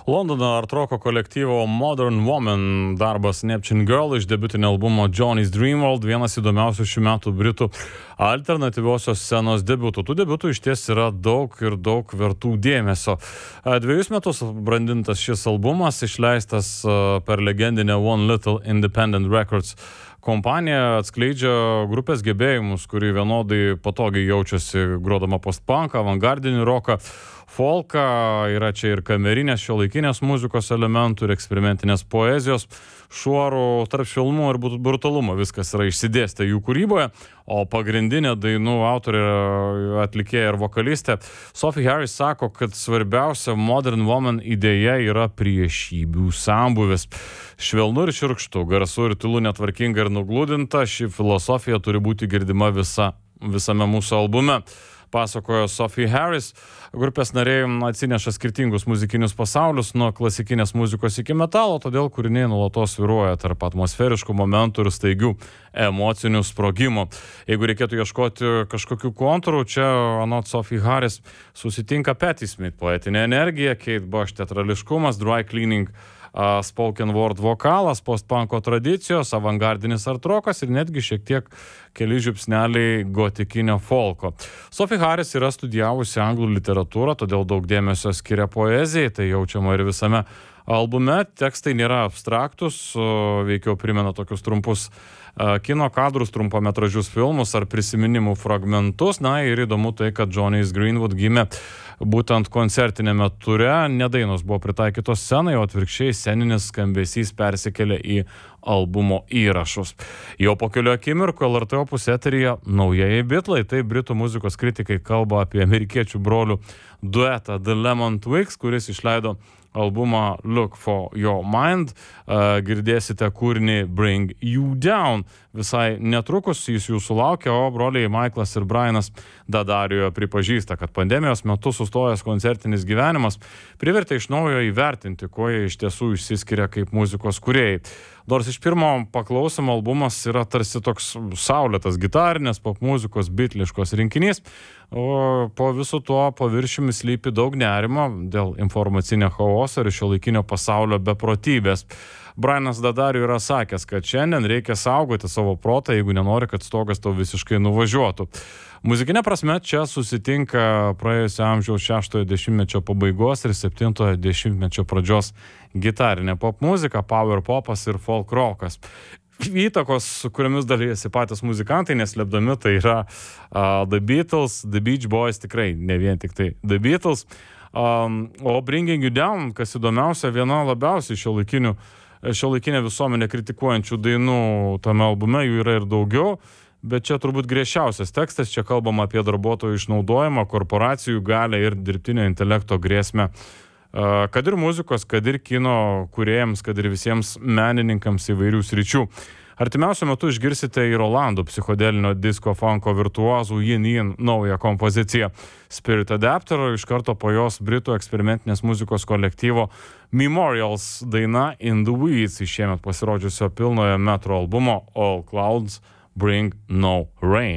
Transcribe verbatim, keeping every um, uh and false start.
Londono artroko kolektyvo Modern Woman darbas Neptune Girl iš debiutinio albumo Johnny's Dream World, vienas įdomiausių šių metų britų alternatyviosios scenos debiutų. Tų debiutų išties yra daug ir daug vertų dėmesio. Dviejus metus brandintas šis albumas, išleistas per legendinę One Little Independent Records kompanija, atskleidžia grupės gebėjimus, kuri vienodai patogiai jaučiasi grodama post-punką, avangardinį roką, folką, yra čia ir kamerinės šiuolaikinės muzikos elementų, ir eksperimentinės poezijos, šuorų, tarp švelnumo ir brutalumo, viskas yra išsidėstę jų kūryboje, o pagrindinė dainų autorė, atlikėja ir vokalistė Sophie Harris sako, kad svarbiausia Modern Woman idėja yra priešybių sambūvis. Švelnu ir šiurkštu, garsu ir tylu, netvarkinga ir nugludinta, ši filosofija turi būti girdima visa, visame mūsų albume, pasakojo Sophie Harris. Grupės nariai atsineša skirtingus muzikinius pasaulius, nuo klasikinės muzikos iki metalo, todėl kūriniai nuolatos svyruoja tarp atmosferiškų momentų ir staigių emocinių sprogimų. Jeigu reikėtų ieškoti kažkokių kontūrų, čia anot Sophie Harris susitinka Patti Smith poetinė energija, Kate Bush teatrališkumas, dry cleaning, Uh, spoken word vokalas, post-punko tradicijos, avangardinis artrokas ir netgi šiek tiek keli žiupsneliai gotikinio folko. Sophie Harris yra studijavusi anglų literatūrą, todėl daug dėmesio skiria poezijai, tai jaučiama ir visame albume. Tekstai nėra abstraktus, veikiau primena tokius trumpus uh, kino kadrus, trumpametražius filmus ar prisiminimų fragmentus. Na ir įdomu tai, kad Johnny's Greenwood gimė būtent koncertinėme ture, nedainos buvo pritaikytos scenai, o atvirkščiai sceninis skambesys persikėlė į albumo įrašus. Jau po kelių akimirkų L R T Opus eteryje naujieji Beatlai, tai britų muzikos kritikai kalba apie amerikiečių brolių duetą The Lemon Twigs, kuris išleido albumą Look for Your Mind. Uh, girdėsite kūrinį Bring You Down. Visai netrukus jis jūsų laukia, o broliai Michaelas ir Brianas Dadarijoje pripažįsta, kad pandemijos metu sustojęs koncertinis gyvenimas privertė iš naujo įvertinti, kuo jie iš tiesų išsiskiria kaip muzikos kūrėjai. Nors iš pirmo paklausimo albumas yra tarsi toks saulėtas gitarinės popmuzikos bitliškos rinkinys, o po viso to paviršiumi slypi daug nerimo dėl informacinio chaoso ir šiuolaikinio pasaulio beprotybės. Brianas Dadarijo yra sakęs, kad šiandien reikia saugoti savo protą, jeigu nenori, kad stogas tau visiškai nuvažiuotų. Muzikinė prasme čia susitinka praėjusio amžiaus šeštojo dešimtmečio pabaigos ir septintojo dešimtmečio pradžios gitarinė popmuzika, power popas ir folk rockas. Įtakos, su kuriomis dalyjasi patys muzikantai, neslėpdami, tai yra uh, The Beatles, The Beach Boys, tikrai ne vien tik tai The Beatles. Um, o Bringing You Down, kas įdomiausia, viena labiausiai šiuolaikinių šiuolaikinę visuomenę kritikuojančių dainų tame albume, jų yra ir daugiau, bet čia turbūt griežčiausias tekstas, čia kalbama apie darbuotojų išnaudojimą, korporacijų galią ir dirbtinio intelekto grėsmę, kad ir muzikos, kad ir kino kūrėjams, kad ir visiems menininkams įvairių sričių. Artimiausiu metu išgirsite ir Olandų psichodelinio disko funko virtuozų Yin Yin naują kompoziciją Spirit Adapter, iš karto po jos britų eksperimentinės muzikos kolektyvo Memorials daina In the Weeds iš šiemet pasirodžiusio pilnojo metro albumo All Clouds Bring No Rain.